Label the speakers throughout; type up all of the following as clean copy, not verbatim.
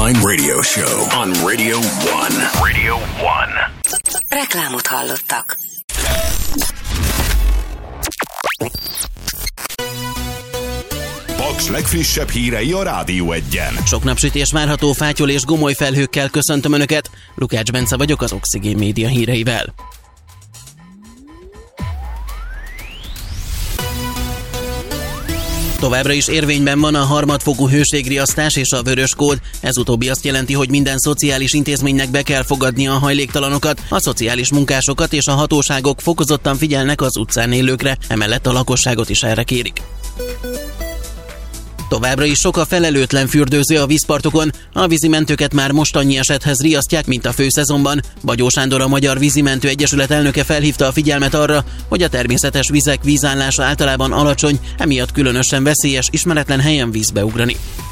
Speaker 1: online radio show on Radio 1. Radio 1.
Speaker 2: Reklámot hallottak.
Speaker 1: Paks legfrissebb hírei a Rádió 1-en.
Speaker 3: Sok napsütés várható, fátyol és gomoly felhőkkel köszöntöm Önöket. Lukács Bence vagyok az Oxigén Média híreivel. Továbbra is érvényben van a harmadfokú hőségriasztás és a vörös kód. Ez utóbbi azt jelenti, hogy minden szociális intézménynek be kell fogadnia a hajléktalanokat, a szociális munkásokat és a hatóságok fokozottan figyelnek az utcán élőkre, emellett a lakosságot is erre kérik. Továbbra is sok a felelőtlen fürdőző a vízpartokon, a vízimentőket már most annyi esethez riasztják, mint a főszezonban. Bagyó Sándor, a Magyar Vízimentő Egyesület elnöke felhívta a figyelmet arra, hogy a természetes vizek vízállása általában alacsony, emiatt különösen veszélyes ismeretlen helyen vízbe ugrani.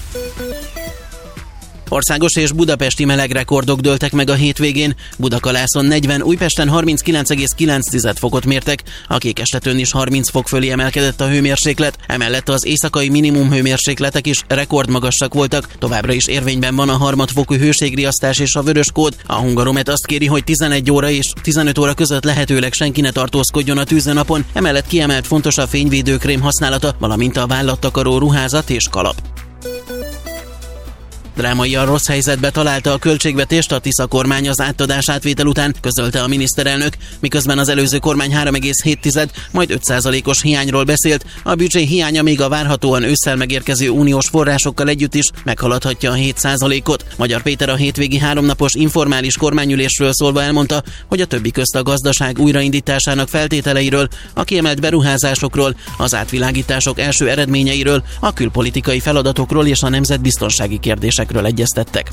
Speaker 3: Országos és budapesti melegrekordok dőltek meg a hétvégén. Budakalászon 40, Újpesten 39,9 fokot mértek, a Kékestetőn is 30 fok fölé emelkedett a hőmérséklet, emellett az éjszakai minimum hőmérsékletek is rekordmagasak voltak. Továbbra is érvényben van a harmadfokú hőségriasztás és a vörös kód. A Hungaromet azt kéri, hogy 11 óra és 15 óra között lehetőleg senki ne tartózkodjon a tűzőnapon, emellett kiemelt fontos a fényvédőkrém használata, valamint a vállattakaró ruházat és kalap. Drámaian rossz helyzetbe találta a költségvetést a Tisza kormány az átadás átvétel után, közölte a miniszterelnök, miközben az előző kormány 3,7, majd 5%-os hiányról beszélt, a büdzsé hiánya még a várhatóan ősszel megérkező uniós forrásokkal együtt is meghaladhatja a 7%-ot. Magyar Péter a hétvégi 3 napos informális kormányülésről szólva elmondta, hogy a többi közt a gazdaság újraindításának feltételeiről, a kiemelt beruházásokról, az átvilágítások első eredményeiről, a külpolitikai feladatokról és a nemzetbiztonsági kérdésekről egyeztettek.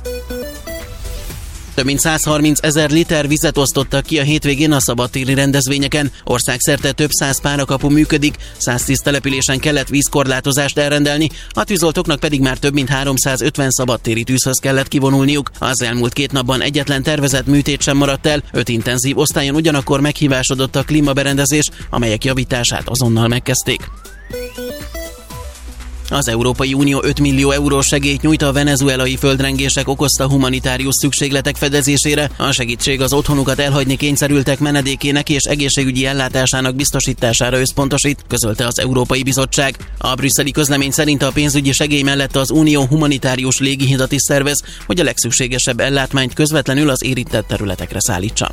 Speaker 3: Több mint 130 000 liter vizet osztottak ki a hétvégén a szabadtéri rendezvényeken. Országszerte több 100 párakapu működik, 110 településen kellett vízkorlátozást elrendelni, a tűzoltóknak pedig már több mint 350 szabadtéri tűzhöz kellett kivonulniuk. Az elmúlt 2 napban egyetlen tervezett műtét sem maradt el, 5 intenzív osztályon ugyanakkor meghívásodott a klímaberendezés, amelyek javítását azonnal megkezdték. Az Európai Unió 5 millió eurós segélyt nyújt a venezuelai földrengések okozta humanitárius szükségletek fedezésére. A segítség az otthonukat elhagyni kényszerültek menedékének és egészségügyi ellátásának biztosítására összpontosít, közölte az Európai Bizottság. A brüsszeli közlemény szerint a pénzügyi segély mellett az Unió humanitárius légihidat is szervez, hogy a legszükségesebb ellátmányt közvetlenül az érintett területekre szállítsa.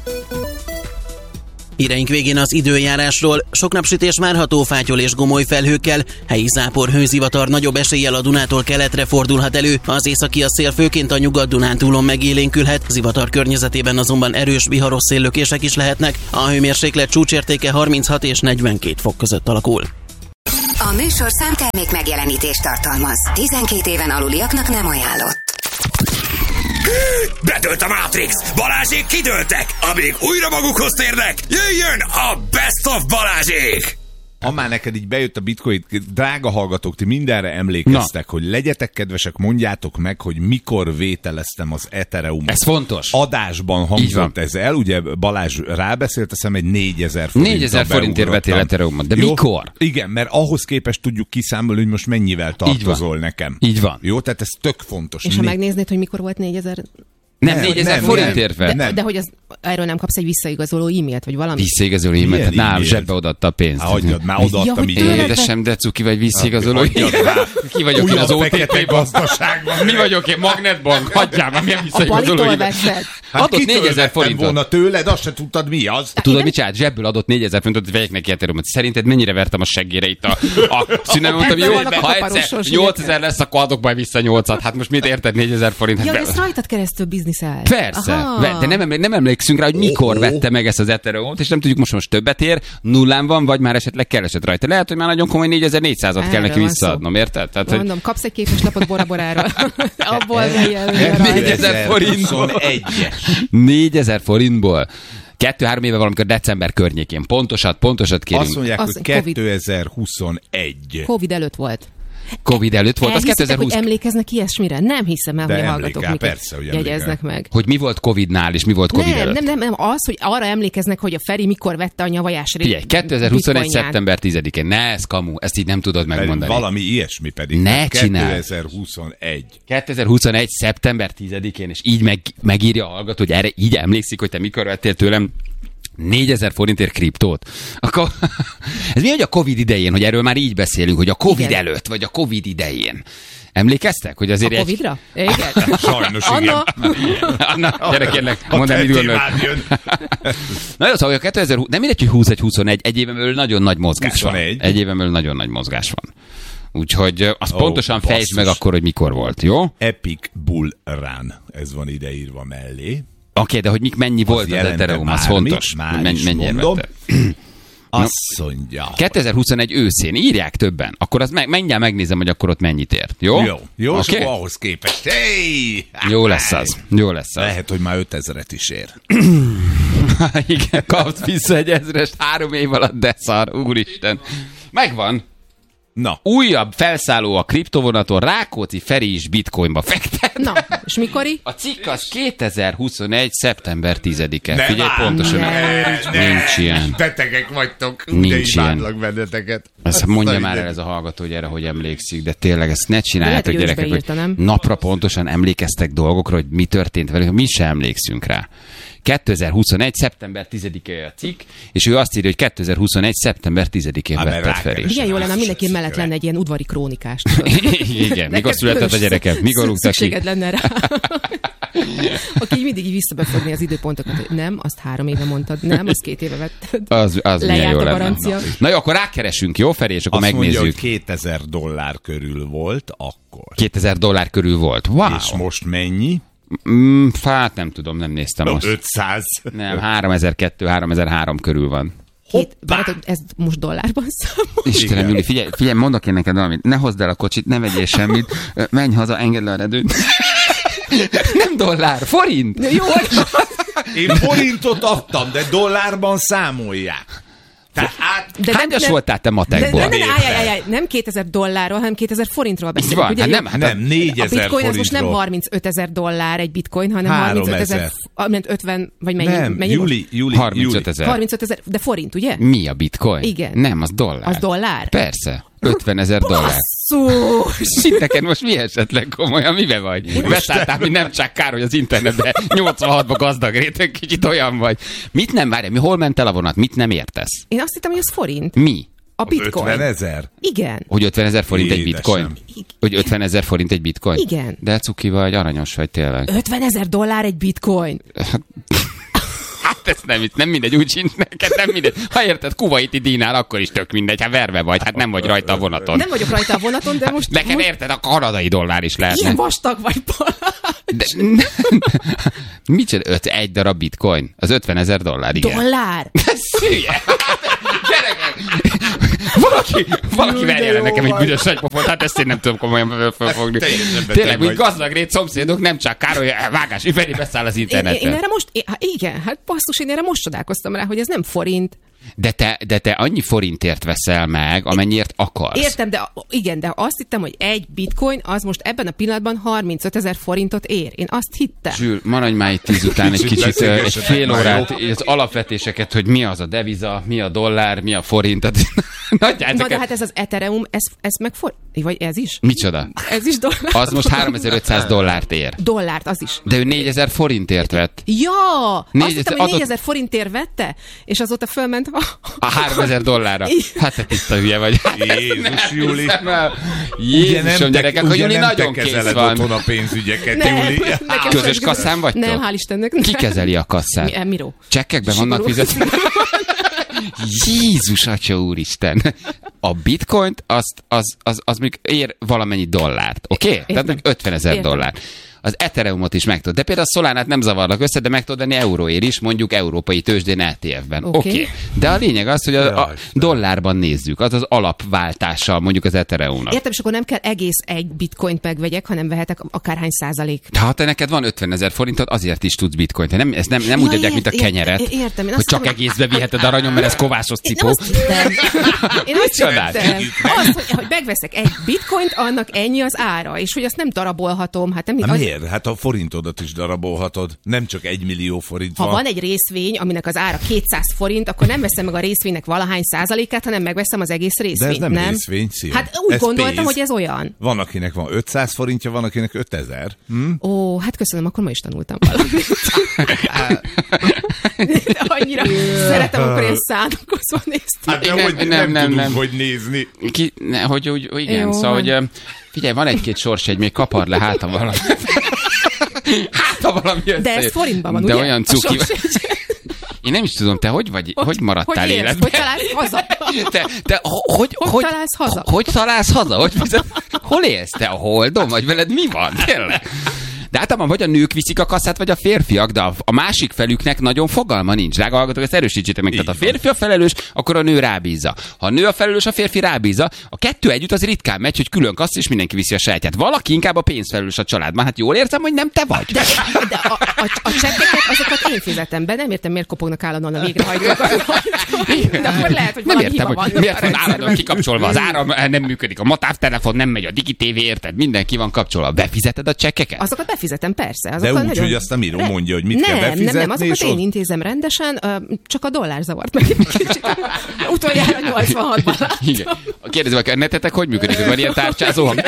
Speaker 3: Híreink végén az időjárásról. Sok napsütés várható, fátyol és gomoly felhőkkel, helyi zápor, hőzivatar nagyobb eséllyel a Dunától keletre fordulhat elő, az északi a szél főként a Nyugat-Dunántúlon megélénkülhet, zivatar környezetében azonban erős viharos széllökések is lehetnek, a hőmérséklet csúcsértéke 36 és 42 fok között alakul.
Speaker 2: A műsor számtermék megjelenítést tartalmaz. 12 éven aluliaknak nem ajánlott.
Speaker 4: Bedőlt a Matrix! Balázsék kidőltek! Amíg újra magukhoz térnek, jöjjön a Best of Balázsék!
Speaker 5: Amár neked így bejött a bitcoin, drága hallgatók, ti mindenre emlékeztek, hogy legyetek kedvesek, mondjátok meg, hogy mikor vételeztem az Ethereum-ot.
Speaker 6: Ez fontos.
Speaker 5: Adásban hangzott ez el, ugye Balázs rábeszélt, hiszem egy 4000 forinttal
Speaker 6: 4000 forintért vettél Ethereum-ot, de jó? Mikor?
Speaker 5: Igen, mert ahhoz képest tudjuk kiszámolni, hogy most mennyivel tartozol nekem.
Speaker 6: Így van.
Speaker 5: Jó, tehát ez tök fontos.
Speaker 7: És ha megnéznéd, hogy mikor volt 4000...
Speaker 6: Nem, 4000 forintért fel.
Speaker 7: De hogy erről nem kapsz egy visszaigazoló e-mailt, vagy valami?
Speaker 6: Visszaigazoló e-mailt? Hát nálam zsebbe odaadta a pénzt.
Speaker 5: Hagyjad, már odaadtam
Speaker 6: Édesem, de cuki vagy visszaigazoló e-mailt. Ki vagyok én az OTP-ban? Mi vagyok én? Magnetbank? Hagyjál már, milyen visszaigazoló e-mailt? Adott 4000 forintot.
Speaker 5: Volna tőled, azt se tudtad mi az.
Speaker 6: Tudod, mit csinált? Zsebből adott 4000 forintot, hogy vegyek neki Ethereumot. Szerinted mennyire vertem a seggére itt a szünem? Mondtam, jó, ha egyszer 8000 lesz, akkor adok majd vissza 8-at. Hát most mit érted 4000 forint?
Speaker 7: Ja, ez rajtad keresztül bizniszel.
Speaker 6: Persze, de nem emlékszünk rá, hogy mikor vette meg ezt az Ethereumot, és nem tudjuk most többet ér, nullán van, vagy már esetleg keresett rajta. Lehet, hogy már nagyon komoly 4400-at kell neki visszaadnom, érted? Tehát,
Speaker 7: mondom, kapsz egy képeslapot Bora-Borára. Abból
Speaker 6: 4000 forintból. 4000 forintból. 2-3 éve valamikor december környékén. Pontosat kérünk.
Speaker 5: Azt mondják, hogy 2021.
Speaker 7: Covid előtt volt.
Speaker 6: Covid előtt volt, az 2020.
Speaker 7: Hogy emlékeznek ilyesmire? Nem hiszem el,
Speaker 5: De
Speaker 7: hogy a hallgatók miket
Speaker 5: persze, hogy
Speaker 7: jegyeznek meg.
Speaker 6: Hogy mi volt Covidnál, és mi volt Covid előtt?
Speaker 7: Nem, az, hogy arra emlékeznek, hogy a Feri mikor vette a nyavajás
Speaker 6: Figyelj, 2021. szeptember 10-én. Ne, ez kamu, ezt így nem tudod megmondani.
Speaker 5: Valami ilyesmi pedig.
Speaker 6: Ne csinálj. 2021. szeptember 10-én, és így megírja a hallgató, hogy erre így emlékszik, hogy te mikor vettél tőlem 4000 forintért kriptót. Ez mi, hogy a Covid idején, hogy erről már így beszélünk, hogy a Covid előtt, vagy a Covid idején. Emlékeztek, hogy azért
Speaker 7: a Covidra? Igen.
Speaker 5: Sajnos igen.
Speaker 6: Anna, gyere kérlek, mondd el, mit gondolod. Na jó, szóval a 2020, nem mindegy, hogy 20-21, egy éven belül nagyon nagy mozgás 21. van. Egy éven belül nagyon nagy mozgás van. Úgyhogy azt pontosan fejtsd meg akkor, hogy mikor volt, jó?
Speaker 5: Epic Bull Run, ez van ideírva mellé.
Speaker 6: Oké, de hogy mennyi volt az Ethereum, az fontos. Mennyire vette.
Speaker 5: Azt mondja.
Speaker 6: 2021 őszén, írják többen, akkor azt mindjárt megnézem, hogy akkor ott mennyit ért, jó?
Speaker 5: Jó, okay? És akkor ahhoz képest. Hey!
Speaker 6: Jó lesz az.
Speaker 5: Lehet, hogy már 5000-et is ér.
Speaker 6: Igen, kapsz vissza egy 1000-est 3 év alatt, de szar, úristen. Megvan.
Speaker 5: Na.
Speaker 6: Újabb felszálló a kriptovonaton, Rákóczi Feri is bitcoinba fektet.
Speaker 7: Na, és mikori?
Speaker 6: A cikk az 2021. szeptember 10-e. Figyelj pontosan. Nincs ilyen.
Speaker 5: Betegek vagytok.
Speaker 6: Nincs
Speaker 5: ilyen. Benneteket.
Speaker 6: Ezt mondja már el ez a hallgató, hogy erre hogy emlékszik, de tényleg ezt ne csináljátok, gyerekek, hogy napra pontosan emlékeztek dolgokra, hogy mi történt velük, mi sem emlékszünk rá. 2021. szeptember 10-e a cikk, és ő azt írja, hogy 2021. szeptember 10-én vetted Feri.
Speaker 7: Igen, jó lenne, mindenki mellett lenne egy ilyen udvari krónikás.
Speaker 6: Igen, mikor született a gyereket, mikor rúgtak ki.
Speaker 7: Szükséged lenne rá. Aki így mindig így visszabefogni az időpontokat, hogy nem, azt 3 éve mondtad, nem, azt 2 éve vetted.
Speaker 6: Az milyen jó lenne. Na jó, akkor rákeresünk, jó Feri, és akkor
Speaker 5: azt
Speaker 6: megnézzük.
Speaker 5: Mondja, hogy $2000 körül volt akkor.
Speaker 6: $2000 körül volt, wow.
Speaker 5: És most mennyi?
Speaker 6: Hát nem tudom, nem néztem most.
Speaker 5: 500.
Speaker 6: Nem, 3002-3003 körül van.
Speaker 7: Ez most dollárban számol.
Speaker 6: Istenem, Júli, figyelj, mondok én neked valamit. Ne hozd el a kocsit, ne vegyél semmit. Menj haza, engedd le a redőt. Nem dollár, forint.
Speaker 7: Jó.
Speaker 5: Én forintot adtam, de dollárban számolják.
Speaker 6: Hányas voltál te matekból?
Speaker 7: Nem $2000, hanem $2000 beszélünk.
Speaker 6: Van,
Speaker 7: ugye?
Speaker 5: Nem, 4000
Speaker 7: A bitcoin az most nem
Speaker 5: $35,000
Speaker 7: egy bitcoin, hanem 35,000, 50, vagy mennyi?
Speaker 5: Nem, Júli.
Speaker 6: 35,000.
Speaker 7: 35,000, de forint, ugye?
Speaker 6: Mi a bitcoin?
Speaker 7: Igen.
Speaker 6: Nem, az dollár.
Speaker 7: Az dollár?
Speaker 6: Persze. $50,000.
Speaker 7: Basszus!
Speaker 6: Neked most mi esetleg komolyan, mibe vagy? Beszálltál, mint nem csak kár, hogy az internetben 86-ban gazdag réteg, kicsit olyan vagy. Mit nem várja? Hol ment el a vonat? Mit nem értesz?
Speaker 7: Én azt hittem, hogy az forint.
Speaker 6: Mi?
Speaker 7: A bitcoin.
Speaker 5: 50,000?
Speaker 7: Igen.
Speaker 6: Hogy 50,000 forint egy bitcoin? Hogy 50,000 forint egy bitcoin?
Speaker 7: Igen.
Speaker 6: De cuki vagy, aranyos vagy tényleg.
Speaker 7: $50,000 egy bitcoin?
Speaker 6: Hát ez nem mindegy, úgy sincs neked, nem mindegy. Ha érted, kuvaiti dinár, akkor is tök mindegy, ha verve vagy, hát nem vagy rajta a vonaton.
Speaker 7: Nem vagyok rajta a vonaton, de most...
Speaker 6: Neked érted, a kanadai dollár is lehetne.
Speaker 7: Ilyen vastag vagy, Balázs.
Speaker 6: Micsoda? 1 darab bitcoin? Az $50,000, igen.
Speaker 7: Dollár?
Speaker 6: Szülye! Gyerekek! Valaki verje le nekem egy büdös nagypofont, hát ezt én nem tudom komolyan felfogni. Tényleg, úgy gazdag szomszédok, nem csak Károly, vágás, Feri beszáll az internetre.
Speaker 7: Én erre most, igen, hát basszus, én erre most csodálkoztam rá, hogy ez nem forint.
Speaker 6: De te annyi forintért veszel meg, amennyiért akarsz.
Speaker 7: Értem, de azt hittem, hogy egy bitcoin az most ebben a pillanatban $35,000 ér. Én azt hittem.
Speaker 6: Zsül, maradj már itt 10 után egy kicsit, egy fél órát, az alapvetéseket, hogy mi az a deviza, mi a dollár, mi a forint.
Speaker 7: Na de hát ez az Ethereum, ez meg vagy ez is?
Speaker 6: Micsoda?
Speaker 7: Ez is dollár.
Speaker 6: Az most $3500 ér.
Speaker 7: Dollárt, az is.
Speaker 6: De ő 4000 forintért vett.
Speaker 7: Ja! Azt hittem, hogy 4000 forintért vette, és azóta fölment
Speaker 6: a $3000. Hát te tiszta hülye vagy.
Speaker 5: Jézus, Júli.
Speaker 6: Jézusom, gyerekek, hogy Júli nagyon kész van.
Speaker 5: Otthon a pénzügyeket, Júli.
Speaker 6: Közös kasszán vagytok?
Speaker 7: Nem, hál' Istennek.
Speaker 6: Ki kezeli a kasszát?
Speaker 7: Miró.
Speaker 6: Csekkekben vannak fizetve. Jézus, atya úristen! A bitcoint az még ér valamennyi dollárt, oké? Okay? Tehát $50,000. az Ethereumot is meg tudod. De például a Solánát nem zavarnak össze, de meg tudod venni euróért is, mondjuk európai tőzsdén ETF-ben. Oké. De a lényeg az, hogy a dollárban nézzük, az az alapváltással mondjuk az Ethereumnak.
Speaker 7: Értem, és akkor nem kell egész egy bitcoint megvegyek, hanem vehetek akárhány százalék.
Speaker 6: Ha te neked van 50 000 forintod, azért is tudsz bitcoint. Ezt nem úgy adják, mint a kenyeret,
Speaker 7: értem,
Speaker 6: hogy csak egészbe viheted aranyon, mert ez kovászos cipó.
Speaker 7: Én azt hittem, hogy megveszek egy bitcoint, annak ennyi az ára, és hogy azt nem darabolhatom. Hát nem,
Speaker 5: miért? Hát a forintodat is darabolhatod, nem csak 1 millió forint van.
Speaker 7: Ha van egy részvény, aminek az ára 200 forint, akkor nem veszem meg a részvénynek valahány százalékát, hanem megveszem az egész részvényt.
Speaker 5: De ez nem részvény, szív.
Speaker 7: Hát úgy gondoltam, hogy ez olyan.
Speaker 5: Van, akinek van 500 forintja, van, akinek 5000.
Speaker 7: Ó, hát köszönöm, akkor ma is tanultam valamit. Annyira szeretem, akkor ilyen szánakozva néztem.
Speaker 5: Hát de hogy nem tudunk, hogy nézni.
Speaker 6: Igen, jó, szóval, hogy figyelj, van egy-két sorsjegy, még kapar le hátam valami.
Speaker 7: De ez forintban van,
Speaker 6: de
Speaker 7: ugye?
Speaker 6: Olyan cuki. Én nem is tudom, te hogy maradtál életben?
Speaker 7: Hogy találsz haza?
Speaker 6: Hogy
Speaker 7: találsz haza?
Speaker 6: Hogy találsz haza? Hol élsz te? A Holdon? Vagy veled mi van? Tényleg? De általában vagy a nők viszik a kasszát, vagy a férfiak, de a másik felüknek nagyon fogalma nincs. Drága hallgatók, ezt erősítsétek meg. Tehát a férfi a felelős, akkor a nő rábízza. Ha a nő a felelős, a férfi rábízza. A kettő együtt az ritkán megy, hogy külön kassz, és mindenki viszi a sajátját. Valaki inkább a pénzfelelős a családban. Hát jól érzem, hogy nem te vagy.
Speaker 7: De a csekkeket, azokat én fizetem be. Nem értem, miért kopognak állandóan a végrehajtók. De akkor lehet, hogy valami hiba van.
Speaker 6: Miért van állandóan kikapcsolva az áram, nem működik a matávtelefon, nem megy a DigiTV, érted? Mindenki van kapcsolva. Befizeted a csekkeket?
Speaker 7: Azokat befizetem, persze.
Speaker 5: De úgy, hogy azt nem író mondja, hogy mit kell befizetni.
Speaker 7: Nem, azokat én intézem rendesen, csak a dollár zavart meg egy kicsit. Utoljára 86-ban láttam.
Speaker 6: Igen. Kérdezem, a netetek hogy működik? Van ilyen tárcsázó hang?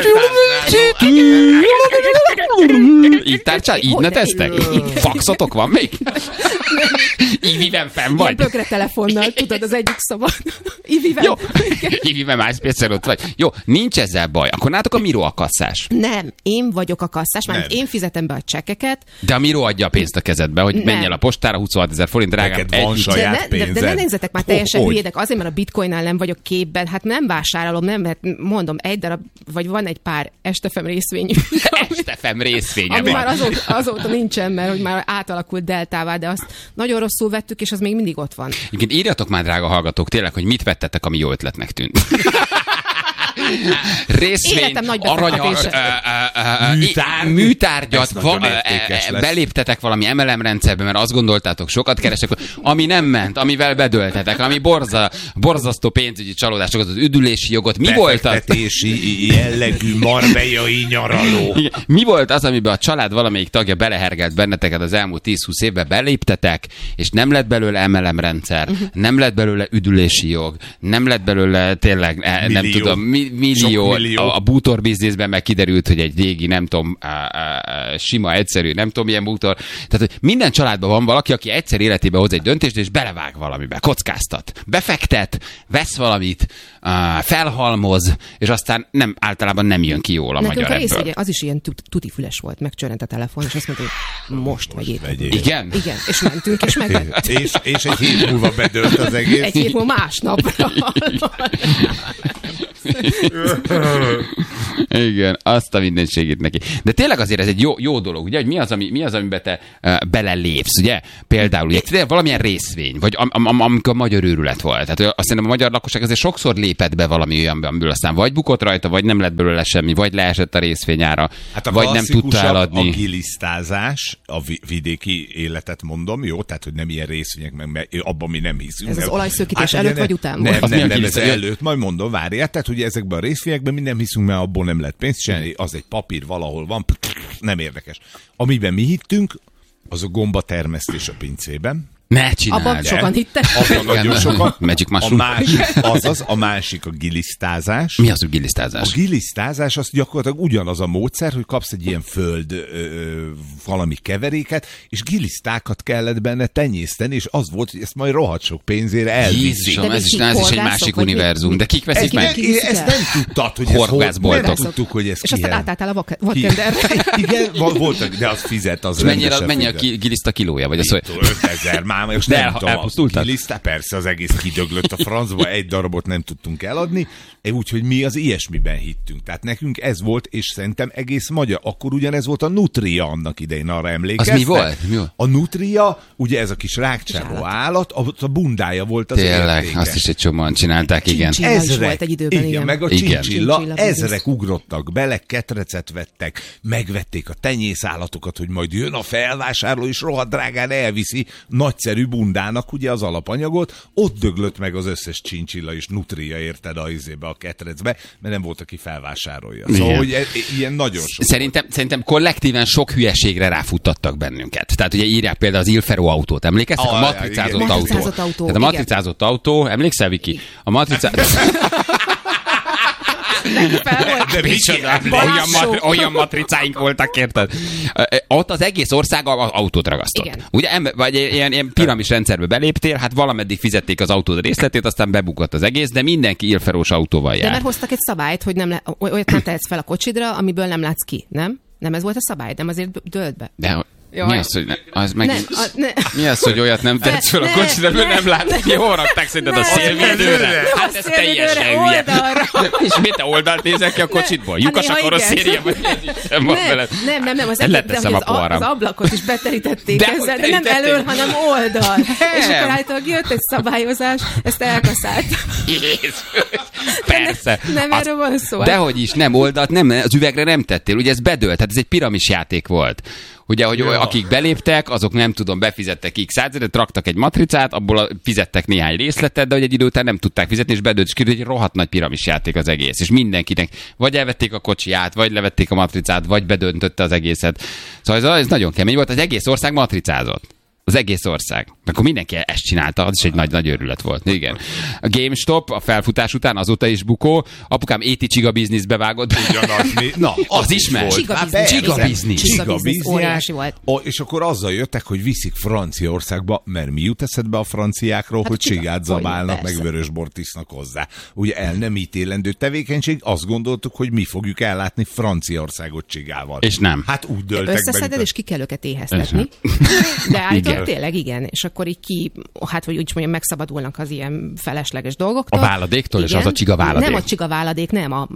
Speaker 6: Így tárcsál? Így neteztek? Faxotok van még? Iviben fenn vagy?
Speaker 7: Ilyen pökre telefonnal, tudod, az egyik szava. Iviben.
Speaker 6: Jó, Iviben MySpace-en ott vagy. Jó, nincs ezzel baj. Akkor nálatok a Miro a kasszás.
Speaker 7: Nem, én vagyok a kasszás, mert én fizetem be a csekkeket.
Speaker 6: De a Miro adja a pénzt a kezedbe, hogy menj el a postára, 26 000 forint, drágám.
Speaker 5: Neked van saját pénzed.
Speaker 7: De ne nézzetek már teljesen hülyédek, azért, mert a bitcoinnál nem vagyok képben, hát nem vásárolom, nem, mert mondom, egy darab, vagy van egy pár Estefem részvény.
Speaker 6: Estefem részvénye
Speaker 7: ami
Speaker 6: van.
Speaker 7: már azóta nincsen, mert hogy már átalakult deltává, de azt nagyon rosszul vettük, és az még mindig ott van.
Speaker 6: Igen, írjatok már, drága hallgatók, tényleg, hogy mit vettetek, ami jó ötletnek tűnt. Részvény, arany, műtárgyat, beléptetek valami MLM rendszerbe, mert azt gondoltátok, sokat keresek, ami nem ment, amivel bedöltetek, ami borzasztó pénzügyi csalódásokat, az üdülési jogot. Mi volt az?
Speaker 5: Befektetési jellegű marbejai nyaraló.
Speaker 6: Mi volt az, amiben a család valamelyik tagja belehergelt benneteket az elmúlt 10-20 évben, beléptetek, és nem lett belőle MLM rendszer, nem lett belőle üdülési jog, nem lett belőle tényleg, nem tudom, millió. A bútor bizniszben meg kiderült, hogy egy régi, nem tudom, sima, egyszerű, nem tudom, milyen bútor. Tehát, hogy minden családban van valaki, aki egyszer életében hoz egy döntést, és belevág valamibe, kockáztat, befektet, vesz valamit, felhalmoz, és aztán általában nem jön ki jól a magyar ebből.
Speaker 7: Az is ilyen tutifüles volt, megcsörrent a telefon, és azt mondta, hogy most vegyél.
Speaker 6: Igen?
Speaker 7: Igen, és mentünk, és megvett.
Speaker 5: És egy hét múlva bedőlt az egész.
Speaker 7: Egy hét múlva másnapra.
Speaker 6: Igen, azt a mindenségét neki. De tényleg azért ez egy jó dolog, ugye, hogy mi az, amiben te belelépsz, ugye? Például ugye, valamilyen részvény, vagy amikor a magyar őrület volt. Tehát azt hiszem, a magyar lakosság azért sokszor lépett be valami olyanban, amiből aztán vagy bukott rajta, vagy nem lett belőle semmi, vagy leesett a részvényára,
Speaker 5: hát
Speaker 6: vagy nem tudta eladni.
Speaker 5: A gilisztázás, a vidéki életet mondom, jó? Tehát, hogy nem ilyen részvények, meg abban mi nem hiszünk.
Speaker 7: Ez az olajszökítés előtt vagy után?
Speaker 5: Nem, ez előtt, majd mondom, várjál. Tehát, hogy ezekben a részvényekben mi nem hiszünk, mert abból nem lehet pénzt csinálni, az egy papír valahol van, nem érdekes. Amiben mi hittünk, az a gombatermesztés a pincében.
Speaker 6: Ne csináld.
Speaker 7: Abban sokan hittek.
Speaker 5: Abban nagyon sokan.
Speaker 6: Magic mushroom.
Speaker 5: A másik a gilisztázás.
Speaker 6: Mi az a gilisztázás?
Speaker 5: A gilisztázás az gyakorlatilag ugyanaz a módszer, hogy kapsz egy ilyen föld valami keveréket, és gilisztákat kellett benne tenyészteni, és az volt, hogy ezt majd rohadt sok pénzére elviszik.
Speaker 6: Jézusom, ez is egy másik univerzum. De kik veszik meg?
Speaker 5: Ezt nem tudtad, hogy nem tudtuk, hogy ez
Speaker 7: és aztán átálltál a vakenderre.
Speaker 5: Igen, voltak, de az fizet, az
Speaker 6: rendesen. Mennyi a giliszta kilója? Vagy
Speaker 5: 5000, már és nem tudom, persze az egész kidöglött a francba, egy darabot nem tudtunk eladni, úgyhogy mi az ilyesmiben hittünk. Tehát nekünk ez volt, és szerintem egész magyar. Akkor ugyanez volt a Nutria annak idején, arra emlékeztek?
Speaker 6: Az mi volt?
Speaker 5: A Nutria, ugye ez a kis rákcsáló állat, a bundája volt az
Speaker 6: tényleg,
Speaker 5: értéke.
Speaker 6: Azt is egy csomóan csinálták, igen.
Speaker 7: Ezrek volt egy időben, igen.
Speaker 5: Meg a csincsilla, ezrek ugrottak bele, ketrecet vettek, megvették a tenyészállatokat, hogy majd jön a felvásárló, és rohadt drágán elviszi nagyszerű bundának ugye az alapanyagot, ott döglött meg az összes csincsilla és Nutria, érted, a izébe, a ketrecbe, mert nem volt, aki felvásárolja. Szóval, hogy ilyen nagyon sok.
Speaker 6: Szerintem kollektíven sok hülyeségre ráfuttattak bennünket. Tehát ugye írják például az Ilfero autót, emlékeztek? A matricázott autó. Tehát a matricázott autó, emlékszel, Viki? A olyan matricáink voltak, érted? Ott az egész ország az autót ragasztott. Igen. Ugye, vagy ilyen piramis rendszerbe beléptél, hát valameddig fizették az autód részletét, aztán bebukott az egész, de mindenki Ilferós autóval jár.
Speaker 7: De mert hoztak egy szabályt, hogy olyat nem tehetsz fel a kocsidra, amiből nem látsz ki, nem? Nem ez volt a szabály, nem azért dölt be.
Speaker 6: De mi az, hogy mi az, hogy olyat nem tetsz fel a kocsira, mert nem látni, ki hol rakták szerinted a szélvédőre? Hát ez teljesen hülye. És mit te oldalt nézel ki a kocsitból? Lyukas a karosszéria, vagy sem van veled?
Speaker 7: Nem, az ablakot is beterítették ezzel, de nem elől, hanem oldal. És akkor általában jött egy szabályozás, ezt elkaszált.
Speaker 6: Jézus, persze.
Speaker 7: Nem erről van szó.
Speaker 6: Dehogy is, nem oldalt, nem, az üvegre nem tettél, ugye ez bedőlt, tehát ez egy piramis játék volt. Ugye, hogy akik beléptek, azok nem tudom, befizettek x százalékot, raktak egy matricát, abból fizettek néhány részletet, de hogy egy idő után nem tudták fizetni, és bedőlt, és kiderült, hogy egy rohadt nagy piramis játék az egész. És mindenkinek vagy elvették a kocsiját, vagy levették a matricát, vagy bedöntötte az egészet. Szóval ez nagyon kemény volt, az egész ország matricázott. Az egész ország. Akkor mindenki ezt csinálta, az is egy nagy örület volt. Igen. A GameStop a felfutás után azóta is bukó. Apukám Csiga Business-be vágott.
Speaker 5: Na,
Speaker 6: az is megy.
Speaker 7: Csiga Business. Óriási volt.
Speaker 5: És akkor azzal jöttek, hogy viszik Franciaországba, mert mi jut eszedbe a franciákról, hát hogy csigát zabálnak, meg vörösbort isznak hozzá. Ugye el nem ítélendő tevékenység, azt gondoltuk, hogy mi fogjuk ellátni Franciaországot csigával.
Speaker 6: És nem.
Speaker 5: Hát úgy döltek
Speaker 7: összeszeded, és ki kell őket éheztetni. De általában tényleg igen, és akkor így hát hogy úgy mondjam, megszabadulnak az ilyen felesleges dolgoktól.
Speaker 6: A váladéktól, igen. És az a csiga váladék.
Speaker 7: Nem a csiga váladék, nem a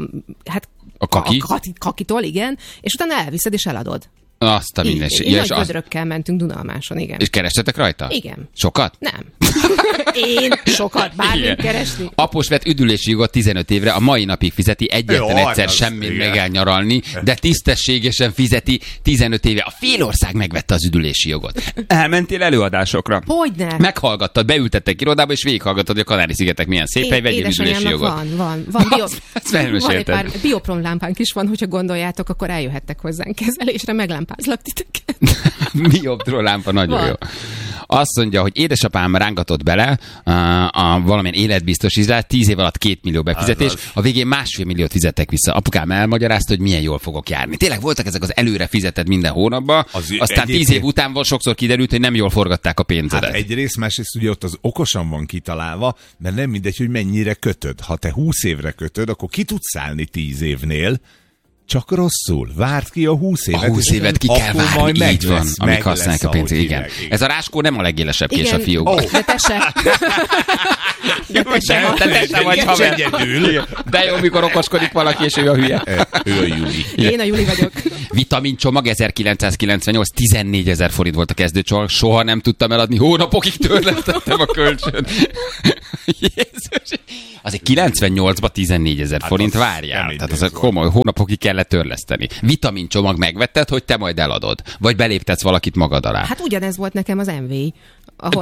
Speaker 6: kaki?
Speaker 7: A kakitól, igen, és utána elviszed és eladod.
Speaker 6: Azt a mindenség.
Speaker 7: Nagy gödrökkel mentünk Dunalmáson, igen.
Speaker 6: És kerestetek rajta?
Speaker 7: Igen.
Speaker 6: Sokat?
Speaker 7: Nem. Én sokat, bármit keresni.
Speaker 6: Após vett üdülési jogot 15 évre, a mai napig fizeti, egyetlen egyszer semmi meg elnyaralni, de tisztességesen fizeti 15 éve. A félország megvette az üdülési jogot. Elmentél előadásokra?
Speaker 7: Hogyne?
Speaker 6: Meghallgattad, beültettek irodába, és végighallgattad, hogy a Kanári-szigetek milyen szép hely, vegyél üdülési jogot.
Speaker 7: Van egy pár bioprom lámpánk is van, hogyha gondoljátok, akkor eljöhettek hozzánk kezelésre, meglámpázlak titeket.
Speaker 6: Bioptron lámpa nagyon jó. Azt mondja, hogy édesapám rángatott bele a valamilyen életbiztosításra, 10 év alatt 2 millió befizetés, a végén 1,5 milliót fizettek vissza. Apukám elmagyarázta, hogy milyen jól fogok járni. Tényleg voltak ezek az előre fizetett minden hónapban, aztán 10 év után sokszor kiderült, hogy nem jól forgatták a pénzedet.
Speaker 5: Hát egyrészt, másrészt ugye ott az okosan van kitalálva, mert nem mindegy, hogy mennyire kötöd. Ha te 20 évre kötöd, akkor ki tudsz szállni 10 évnél, csak rosszul. Várd ki a 20 évet.
Speaker 6: A 20 évet ki kell várni, így van, amíg használják a pénzt. Igen. Ez a ráskó nem a legélesebb kés a fiókban.
Speaker 7: De te se.
Speaker 6: Te se vagy haver. De jó, mikor okoskodik valaki, és ő a hülye.
Speaker 5: Ő a Juli.
Speaker 7: Én a Juli vagyok.
Speaker 6: Vitamincsomag 1998, 14 000 forint volt a kezdőcsomag, soha nem tudtam eladni, hónapokig törlesztettem a kölcsön. Jézus. Azért 98-ban 14 000 forint, várjál. Tehát az komoly, hónapokig kellett törleszteni. Vitamincsomag megvetted, hogy te majd eladod. Vagy beléptetsz valakit magad alá.
Speaker 7: Hát ugyanez volt nekem az MV, ahol...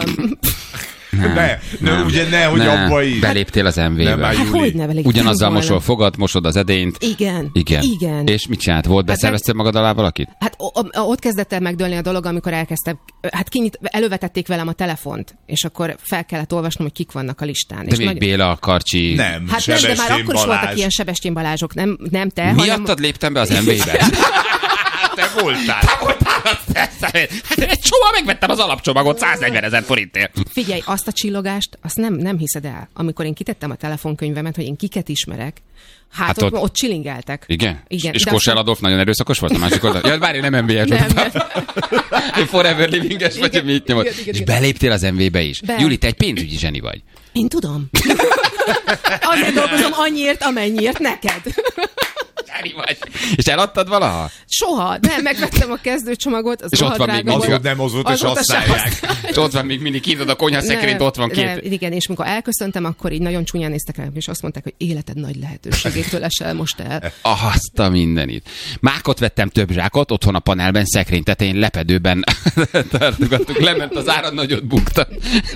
Speaker 5: Ugye nehogy abba is.
Speaker 6: Beléptél az MV-be.
Speaker 7: Hát hogy ne beléptem
Speaker 6: ugyanazzal mosol fogad, mosod az edényt.
Speaker 7: Igen.
Speaker 6: És mit csinált? Volt? Beszerveztél magad alá valakit?
Speaker 7: Hát ott kezdett el megdőlni a dolog, amikor elkezdtem, hát elővetették velem a telefont, és akkor fel kellett olvasnom, hogy kik vannak a listán.
Speaker 6: De és még Béla, Karcsi...
Speaker 5: Nem,
Speaker 7: hát nem, de már akkor is voltak ilyen Sebestyén Balázsok, nem te.
Speaker 6: Miattad léptem be az MV-be?
Speaker 5: Te voltál.
Speaker 6: Egy csomag, megvettem az alapcsomagot 140 000 forintért.
Speaker 7: Figyelj, azt a csillogást, azt nem hiszed el. Amikor én kitettem a telefonkönyvemet, hogy én kiket ismerek, hát ott csilingeltek.
Speaker 6: Igen? És Kosel Adolf nagyon erőszakos volt a másik oldal? Ja, várj, nem MV-es voltam. Én Forever Living-es vagy, hogy mit nyomod. És beléptél az MV-be is. Júli, te egy pénzügyi zseni vagy.
Speaker 7: Én tudom. Azért dolgozom annyiért, amennyiért neked.
Speaker 6: Vagy. És eladtad valaha?
Speaker 7: Soha. Nem, megvettem a kezdőcsomagot. Az
Speaker 6: és ott van még mindig.
Speaker 5: Az nem hozott, és használják.
Speaker 6: És ott van még mindig, kívül a konyhaszekrényt, ott van két.
Speaker 7: Igen, és mikor elköszöntem, akkor így nagyon csúnyán néztek rám, és azt mondták, hogy életed nagy lehetőségétől esel most el.
Speaker 6: Azt a mindenit. Mákot vettem több zsákot, otthon a panelben, szekrény tetején, lepedőben tartogattuk, lement az árad, nagyot bukta.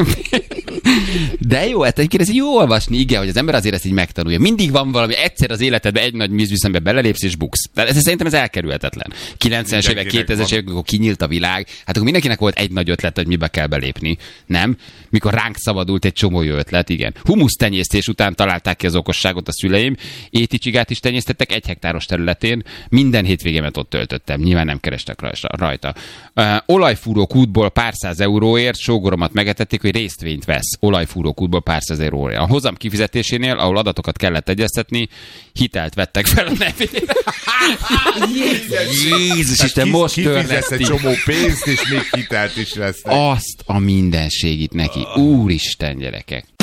Speaker 6: De jó, hát egyébként ez jó olvasni, igen, hogy az ember azért ezt így megtanulja. Mindig van valami, egyszer az életedben egy nagy vízviszembe belelépsz és buksz. De szerintem ez elkerülhetetlen. 90-es évek, 2000-es évek, amikor kinyílt a világ, hát akkor mindenkinek volt egy nagy ötlet, hogy mibe kell belépni. Nem? Mikor ránk szabadult egy csomó jó ötlet, igen. Humusz tenyésztés után találták ki az okosságot a szüleim. Éticsigát is tenyésztettek 1 hektáros területén. Minden hétvégémet ott töltöttem. Nyilván nem kerestek rajta. Olajfúró kútból pár száz euróért sógoromat megetették, hogy résztvényt vesz. Olajfúró kútból pár száz euróért. A hozam kifizetésénél, ahol adatokat kellett egyeztetni, hitelt vettek fel a nevére. Jézus Isten, most
Speaker 5: törleszti. Egy csomó pénzt, és még hitelt is lesz.
Speaker 6: Azt a mindenségit neki. Úristen, gyerekek.